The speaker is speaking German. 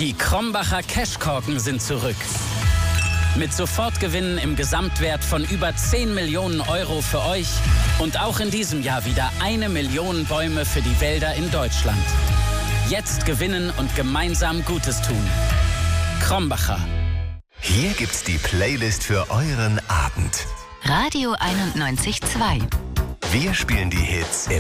Die Krombacher Cashkorken sind zurück. Mit Sofortgewinnen im Gesamtwert von über 10 Millionen Euro für euch und auch in diesem Jahr wieder 1 Million Bäume für die Wälder in Deutschland. Jetzt gewinnen und gemeinsam Gutes tun. Krombacher. Hier gibt's die Playlist für euren Abend. Radio 91.2. Wir spielen die Hits im